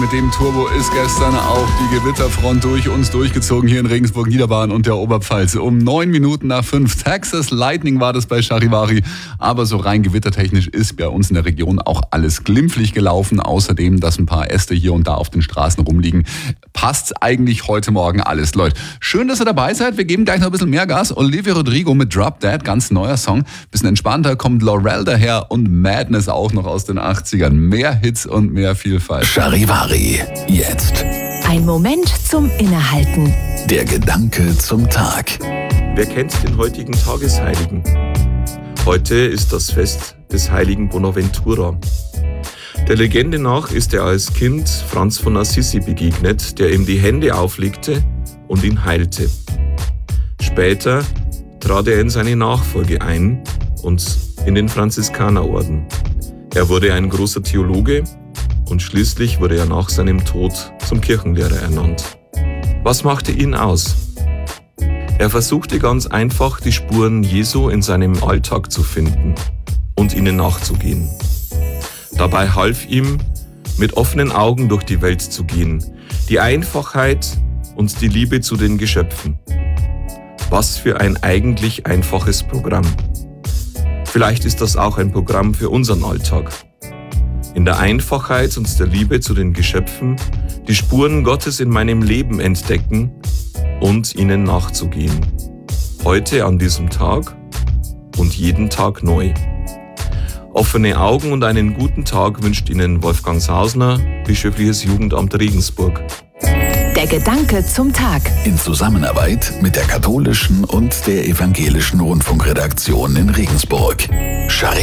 mit dem Turbo ist gestern auch die Gewitterfront durch uns durchgezogen hier in Regensburg, Niederbayern und der Oberpfalz. Um 9 Minuten nach 5 Texas Lightning war das bei Charivari. Aber so rein gewittertechnisch ist bei uns in der Region auch alles glimpflich gelaufen. Außerdem, dass ein paar Äste hier und da auf den Straßen rumliegen. Passt eigentlich heute Morgen alles, Leute. Schön, dass ihr dabei seid. Wir geben gleich noch ein bisschen mehr Gas. Olivia Rodrigo mit Drop Dead, ganz neuer Song. Bisschen entspannter kommt Laurel daher und Madness auch noch aus den 80ern. Mehr Hits und mehr Vielfalt. Charivari, jetzt. Ein Moment zum Innehalten. Der Gedanke zum Tag. Wer kennt den heutigen Tagesheiligen? Heute ist das Fest des heiligen Bonaventura. Der Legende nach ist er als Kind Franz von Assisi begegnet, der ihm die Hände auflegte und ihn heilte. Später trat er in seine Nachfolge ein und in den Franziskanerorden. Er wurde ein großer Theologe und schließlich wurde er nach seinem Tod zum Kirchenlehrer ernannt. Was machte ihn aus? Er versuchte ganz einfach, die Spuren Jesu in seinem Alltag zu finden und ihnen nachzugehen. Dabei half ihm, mit offenen Augen durch die Welt zu gehen, die Einfachheit und die Liebe zu den Geschöpfen. Was für ein eigentlich einfaches Programm. Vielleicht ist das auch ein Programm für unseren Alltag. In der Einfachheit und der Liebe zu den Geschöpfen die Spuren Gottes in meinem Leben entdecken und ihnen nachzugehen. Heute an diesem Tag und jeden Tag neu. Offene Augen und einen guten Tag wünscht Ihnen Wolfgang Sausner, Bischöfliches Jugendamt Regensburg. Der Gedanke zum Tag. In Zusammenarbeit mit der katholischen und der evangelischen Rundfunkredaktion in Regensburg. Charivari.